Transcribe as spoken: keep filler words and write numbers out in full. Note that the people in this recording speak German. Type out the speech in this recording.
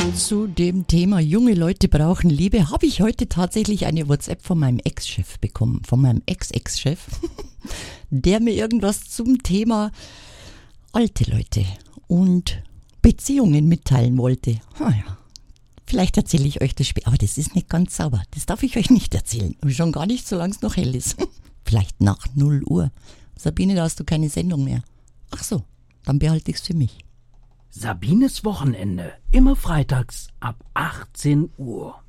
Zu dem Thema junge Leute brauchen Liebe habe ich heute tatsächlich eine WhatsApp von meinem Ex-Chef bekommen, von meinem Ex-Ex-Chef, der mir irgendwas zum Thema alte Leute und Beziehungen mitteilen wollte. Ah ja, vielleicht erzähle ich euch das später, aber das ist nicht ganz sauber. Das darf ich euch nicht erzählen. Und schon gar nicht, solange es noch hell ist. Vielleicht nach null Uhr. Sabine, da hast du keine Sendung mehr. Ach so, dann behalte ich es für mich. Sabines Wochenende, immer freitags ab achtzehn Uhr.